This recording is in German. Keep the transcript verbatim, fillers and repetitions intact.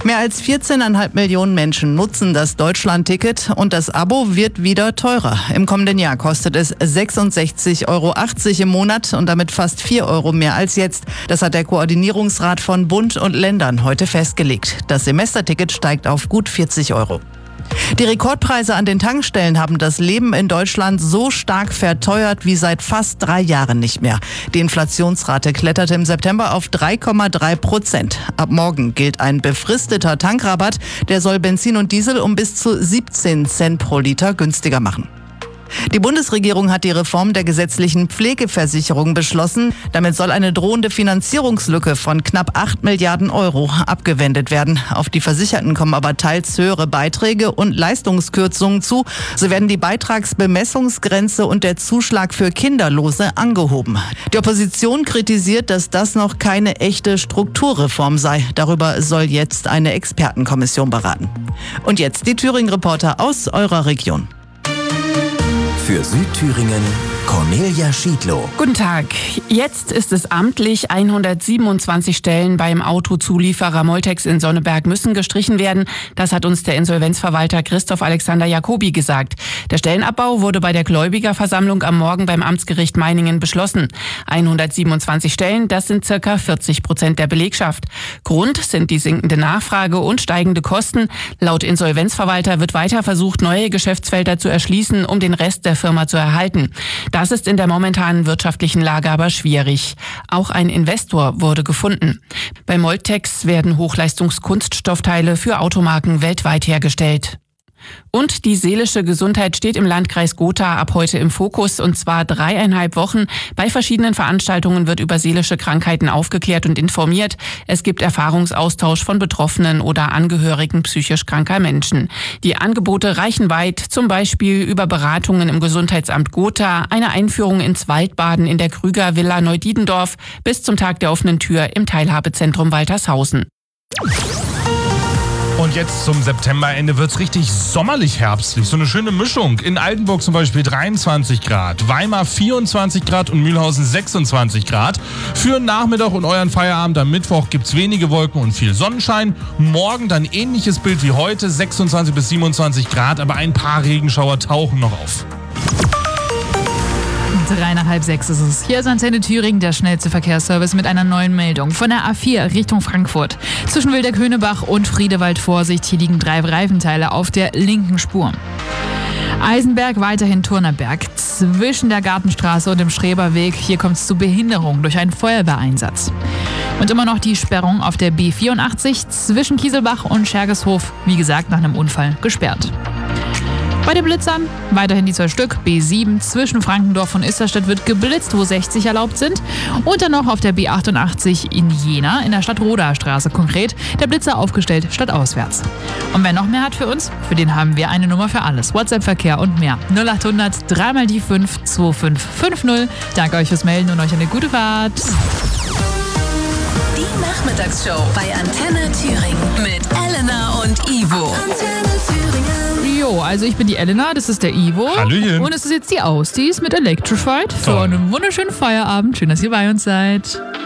Mehr als vierzehn Komma fünf Millionen Menschen nutzen das Deutschland-Ticket und das Abo wird wieder teurer. Im kommenden Jahr kostet es sechsundsechzig Euro achtzig im Monat und damit fast vier Euro mehr als jetzt. Das hat der Koordinierungsrat von Bund und Ländern heute festgelegt. Das Semesterticket steigt auf gut vierzig Euro. Die Rekordpreise an den Tankstellen haben das Leben in Deutschland so stark verteuert wie seit fast drei Jahren nicht mehr. Die Inflationsrate kletterte im September auf drei Komma drei Prozent. Ab morgen gilt ein befristeter Tankrabatt. Der soll Benzin und Diesel um bis zu siebzehn Cent pro Liter günstiger machen. Die Bundesregierung hat die Reform der gesetzlichen Pflegeversicherung beschlossen. Damit soll eine drohende Finanzierungslücke von knapp acht Milliarden Euro abgewendet werden. Auf die Versicherten kommen aber teils höhere Beiträge und Leistungskürzungen zu. So werden die Beitragsbemessungsgrenze und der Zuschlag für Kinderlose angehoben. Die Opposition kritisiert, dass das noch keine echte Strukturreform sei. Darüber soll jetzt eine Expertenkommission beraten. Und jetzt die Thüringen-Reporter aus eurer Region. Für Südthüringen Cornelia Schiedlow. Guten Tag. Jetzt ist es amtlich. hundertsiebenundzwanzig Stellen beim Autozulieferer Moltex in Sonneberg müssen gestrichen werden. Das hat uns der Insolvenzverwalter Christoph Alexander Jacobi gesagt. Der Stellenabbau wurde bei der Gläubigerversammlung am Morgen beim Amtsgericht Meiningen beschlossen. hundertsiebenundzwanzig Stellen, das sind circa vierzig Prozent der Belegschaft. Grund sind die sinkende Nachfrage und steigende Kosten. Laut Insolvenzverwalter wird weiter versucht, neue Geschäftsfelder zu erschließen, um den Rest der Firma zu erhalten. Das ist in der momentanen wirtschaftlichen Lage aber schwierig. Auch ein Investor wurde gefunden. Bei Moltex werden Hochleistungskunststoffteile für Automarken weltweit hergestellt. Und die seelische Gesundheit steht im Landkreis Gotha ab heute im Fokus, und zwar dreieinhalb Wochen. Bei verschiedenen Veranstaltungen wird über seelische Krankheiten aufgeklärt und informiert. Es gibt Erfahrungsaustausch von Betroffenen oder Angehörigen psychisch kranker Menschen. Die Angebote reichen weit, zum Beispiel über Beratungen im Gesundheitsamt Gotha, eine Einführung ins Waldbaden in der Krüger Villa Neudiedendorf bis zum Tag der offenen Tür im Teilhabezentrum Waltershausen. Und jetzt zum Septemberende wird's richtig sommerlich herbstlich. So eine schöne Mischung. In Altenburg zum Beispiel dreiundzwanzig Grad, Weimar vierundzwanzig Grad und Mühlhausen sechsundzwanzig Grad. Für Nachmittag und euren Feierabend am Mittwoch gibt's wenige Wolken und viel Sonnenschein. Morgen dann ähnliches Bild wie heute, sechsundzwanzig bis siebenundzwanzig Grad, aber ein paar Regenschauer tauchen noch auf. Drei nach halb sechs ist es. Hier ist Antenne Thüringen, der schnellste Verkehrsservice mit einer neuen Meldung. Von der A vier Richtung Frankfurt. Zwischen Wildeck-Höhnebach und Friedewald Vorsicht. Hier liegen drei Reifenteile auf der linken Spur. Eisenberg, weiterhin Turnerberg. Zwischen der Gartenstraße und dem Schreberweg. Hier kommt es zu Behinderung durch einen Feuerwehreinsatz. Und immer noch die Sperrung auf der B vierundachtzig zwischen Kieselbach und Schergeshof. Wie gesagt, nach einem Unfall gesperrt. Bei den Blitzern weiterhin die zwei Stück. B sieben zwischen Frankendorf und Isterstedt wird geblitzt, wo sechzig erlaubt sind. Und dann noch auf der B achtundachtzig in Jena, in der Stadt-Roda-Straße konkret, der Blitzer aufgestellt statt auswärts. Und wer noch mehr hat für uns, für den haben wir eine Nummer für alles. WhatsApp-Verkehr und mehr. null achthundert drei mal die fünf zwei fünf fünf null. Danke euch fürs Melden und euch eine gute Fahrt. Die Nachmittagsshow bei Antenne Thüringen mit Elena und Ivo. Antenne Thüringen. Jo, also ich bin die Elena, das ist der Ivo. Hallöchen. Und es ist jetzt die Ausdies mit Electrified. Für Toll. einen wunderschönen Feierabend. Schön, dass ihr bei uns seid.